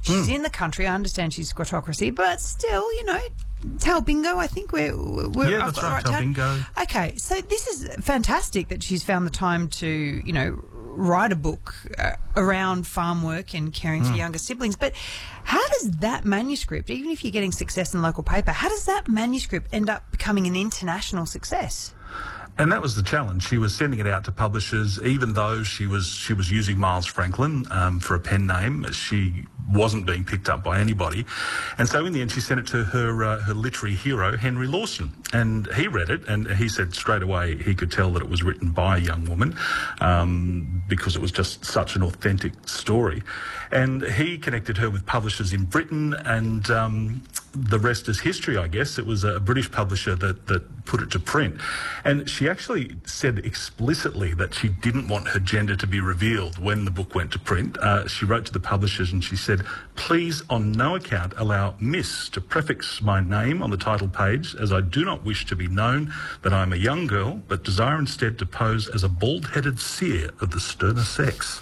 She's in the country. I understand she's Squattocracy, but still, you know, Talbingo, I think we're yeah, that's right, Talbingo. Okay, so this is fantastic that she's found the time to, you know, write a book around farm work and caring for younger siblings. But how does that manuscript, even if you're getting success in local paper, how does that manuscript end up becoming an international success? And that was the challenge. She was sending it out to publishers, even though she was using Miles Franklin for a pen name. She wasn't being picked up by anybody, and so in the end, she sent it to her literary hero, Henry Lawson, and he read it, and he said straight away he could tell that it was written by a young woman because it was just such an authentic story, and he connected her with publishers in Britain, and the rest is history, I guess. It was a British publisher that put it to print, and she actually said explicitly that she didn't want her gender to be revealed when the book went to print. She wrote to the publishers and she said, "Please on no account allow Miss to prefix my name on the title page, as I do not wish to be known that I am a young girl, but desire instead to pose as a bald-headed seer of the sterner sex."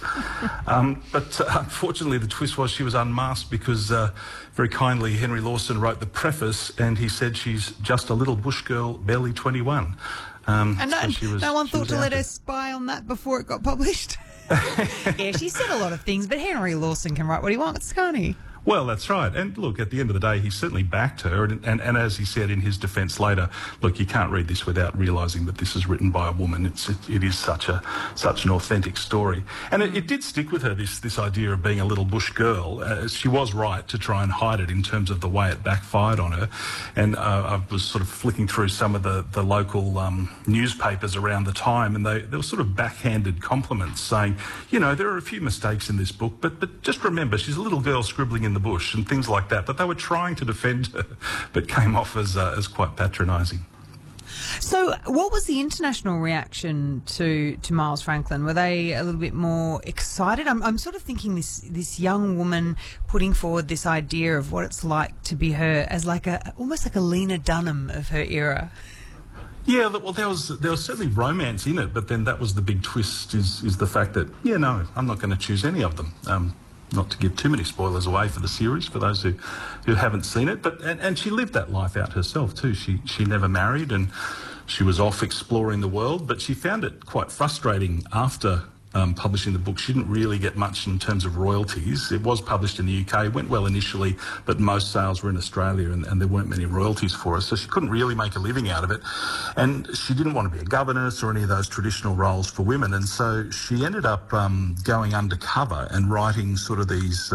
But unfortunately the twist was she was unmasked because very kindly Henry Lawson wrote the preface and he said she's just a little bush girl, barely 21. And so no one thought to let her spy on that before it got published? Yeah, she said a lot of things, but Henry Lawson can write what he wants, can't he? Well, that's right. And look, at the end of the day, he certainly backed her. And as he said in his defence later, look, you can't read this without realising that this is written by a woman. It is such an authentic story. And it did stick with her, this idea of being a little bush girl. She was right to try and hide it in terms of the way it backfired on her. And I was sort of flicking through some of the local newspapers around the time, and there were sort of backhanded compliments saying, you know, there are a few mistakes in this book, but just remember, she's a little girl scribbling in the bush and things like that. But they were trying to defend her, but came off as quite patronising. So what was the international reaction to Miles Franklin? Were they a little bit more excited? I'm sort of thinking this young woman putting forward this idea of what it's like to be her as like almost like a Lena Dunham of her era. Yeah, well, there was certainly romance in it, but then that was the big twist is the fact that, yeah, no, I'm not going to choose any of them. Not to give too many spoilers away for the series for those who haven't seen it, but and she lived that life out herself too. She never married and she was off exploring the world, but she found it quite frustrating after publishing the book. She didn't really get much in terms of royalties. It was published in the UK, went well initially, but most sales were in Australia and there weren't many royalties for her, so she couldn't really make a living out of it. And she didn't want to be a governess or any of those traditional roles for women, and so she ended up going undercover and writing sort of these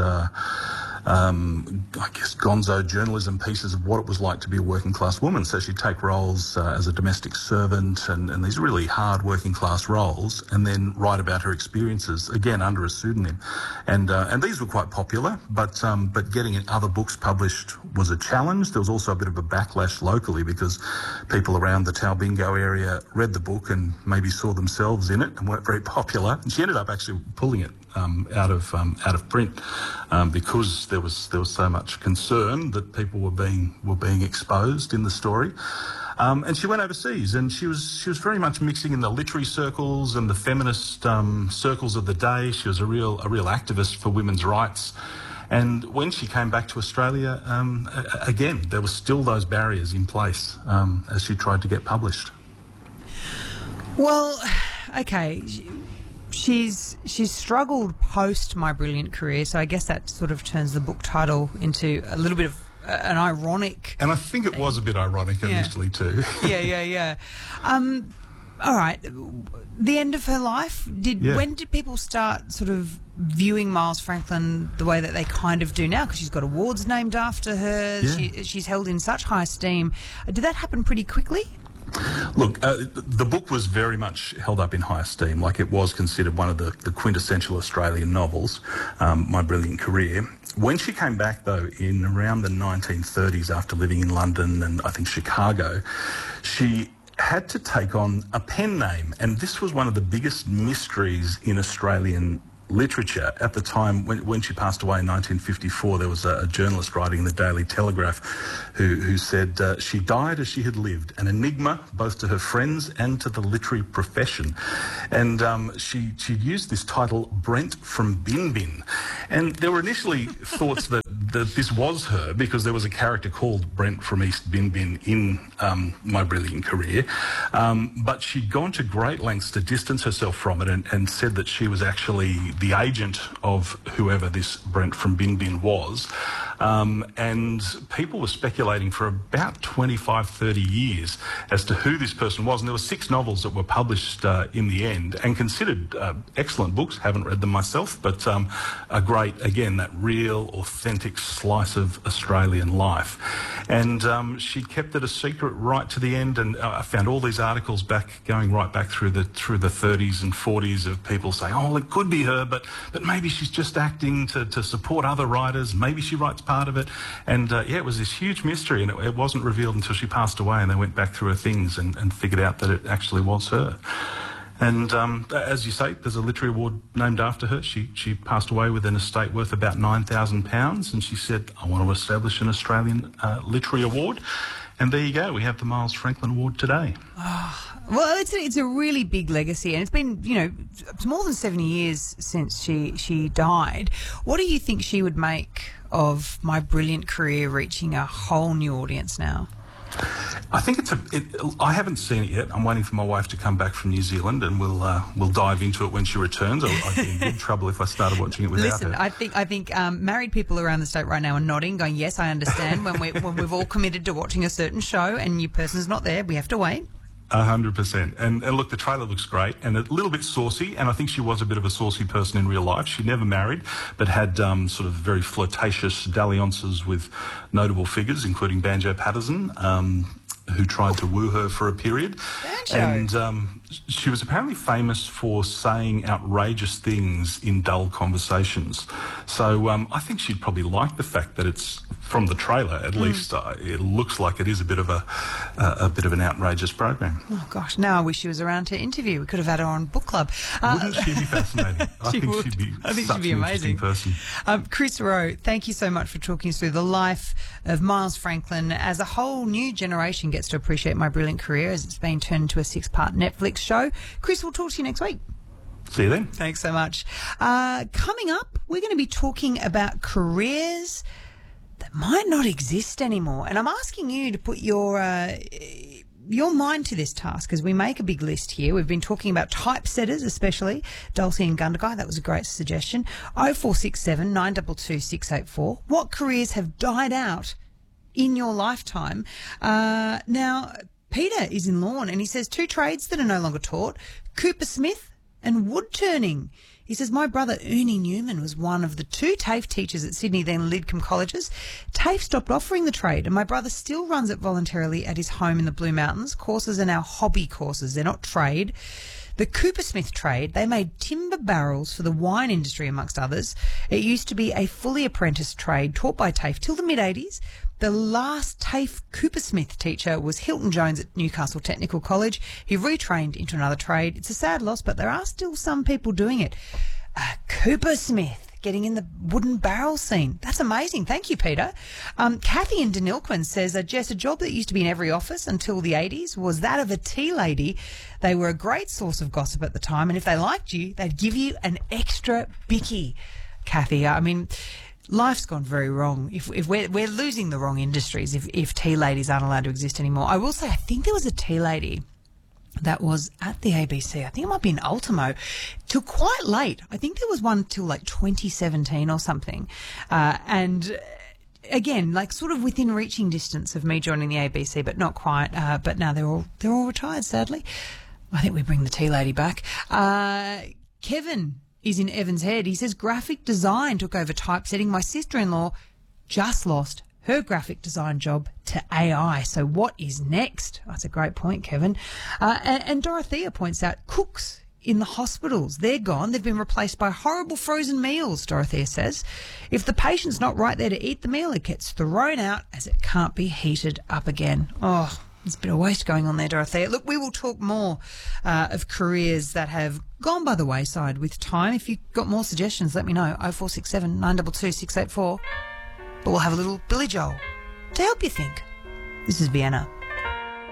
I guess gonzo journalism pieces of what it was like to be a working class woman. So she'd take roles as a domestic servant and these really hard working class roles, and then write about her experiences, again under a pseudonym. And these were quite popular, but getting other books published was a challenge. There was also a bit of a backlash locally because people around the Talbingo area read the book and maybe saw themselves in it and weren't very popular. And she ended up actually pulling it out of print because there was so much concern that people were being exposed in the story. And she went overseas, and she was very much mixing in the literary circles and the feminist circles of the day. She was a real activist for women's rights. And when she came back to Australia, again, there were still those barriers in place as she tried to get published. Well, okay. She's struggled post My Brilliant Career, so I guess that sort of turns the book title into a little bit of an ironic... And I think it was a bit ironic initially too. Yeah. All right. The end of her life, when did people start sort of viewing Miles Franklin the way that they kind of do now? Because she's got awards named after her. Yeah. She's held in such high esteem. Did that happen pretty quickly? Look, the book was very much held up in high esteem. Like, it was considered one of the quintessential Australian novels, My Brilliant Career. When she came back, though, in around the 1930s after living in London and I think Chicago, she had to take on a pen name. And this was one of the biggest mysteries in Australian literature. At the time, when she passed away in 1954, there was a journalist writing in the Daily Telegraph who said she died as she had lived, an enigma both to her friends and to the literary profession. And she used this title, Brent from Bin Bin. And there were initially thoughts that this was her because there was a character called Brent from East Bin Bin in My Brilliant Career. But she'd gone to great lengths to distance herself from it and said that she was actually the agent of whoever this Brent from Bin Bin was. And people were speculating for about 25, 30 years as to who this person was. And there were 6 novels that were published in the end and considered excellent books. Haven't read them myself, but a great, again, that real, authentic slice of Australian life. And she kept it a secret right to the end. And I found all these articles going right back through the 30s and 40s of people saying, oh, it could be her, but maybe she's just acting to support other writers. Maybe she writes part of it. And it was this huge mystery, and it wasn't revealed until she passed away, and they went back through her things and figured out that it actually was her. And as you say, there's a literary award named after her. She passed away with an estate worth about £9,000, and she said, I want to establish an Australian literary award. And there you go. We have the Miles Franklin Award today. Oh, well, it's a really big legacy, and it's been, it's more than 70 years since she died. What do you think she would make of My Brilliant Career reaching a whole new audience now? I think I haven't seen it yet. I'm waiting for my wife to come back from New Zealand, and we'll dive into it when she returns. I'd be in big trouble if I started watching it without her. Listen, I think married people around the state right now are nodding, going, yes, I understand. When we've all committed to watching a certain show and your person's not there, we have to wait. 100%. And look, the trailer looks great and a little bit saucy, and I think she was a bit of a saucy person in real life. She never married, but had sort of very flirtatious dalliances with notable figures, including Banjo Patterson, who tried to woo her for a period. Banjo. And she was apparently famous for saying outrageous things in dull conversations. So I think she'd probably like the fact that it's, from the trailer at least, it looks like it is a bit of an outrageous program. Oh gosh, now I wish she was around to interview. We could have had her on book club. Wouldn't she be fascinating? I think she'd be such an interesting person. Chris Rowe, thank you so much for talking us through the life of Miles Franklin as a whole new generation gets to appreciate My Brilliant Career as it's been turned into a 6-part Netflix show. Chris, we'll talk to you next week. See you then. Thanks so much. Coming up, we're going to be talking about careers that might not exist anymore. And I'm asking you to put your mind to this task as we make a big list here. We've been talking about typesetters, especially Dulcie and Gundagai. That was a great suggestion. 0467 922 684. What careers have died out in your lifetime? Now, Peter is in Lorne and he says 2 trades that are no longer taught, coopersmith and wood turning. He says, my brother Ernie Newman was one of the 2 TAFE teachers at Sydney then Lidcombe colleges. TAFE stopped offering the trade and my brother still runs it voluntarily at his home in the Blue Mountains. Courses are now hobby courses. They're not trade. The coopersmith trade, they made timber barrels for the wine industry, amongst others. It used to be a fully apprenticed trade taught by TAFE till the mid-80s. The last TAFE coopersmith teacher was Hilton Jones at Newcastle Technical College. He retrained into another trade. It's a sad loss, but there are still some people doing it. Coopersmith, getting in the wooden barrel scene. That's amazing. Thank you, Peter. Kathy in Denilquin says, Jess, a job that used to be in every office until the 80s was that of a tea lady. They were a great source of gossip at the time, and if they liked you, they'd give you an extra bicky. Kathy, I mean, life's gone very wrong. If we're losing the wrong industries, if tea ladies aren't allowed to exist anymore. I will say, I think there was a tea lady that was at the ABC. I think it might be in Ultimo till quite late. I think there was one till like 2017 or something. And again, like sort of within reaching distance of me joining the ABC, but not quite. But now they're all retired, sadly. I think we bring the tea lady back. Kevin is in Evans Head. He says graphic design took over typesetting. My sister-in-law just lost her graphic design job to AI. So what is next? That's a great point, Kevin. And Dorothea points out cooks in the hospitals. They're gone. They've been replaced by horrible frozen meals, Dorothea says. If the patient's not right there to eat the meal, it gets thrown out as it can't be heated up again. Oh, There's a bit of waste going on there, Dorothea. Look, we will talk more of careers that have gone by the wayside with time. If you've got more suggestions, let me know. 0467 922 684. But we'll have a little Billy Joel to help you think. This is Vienna.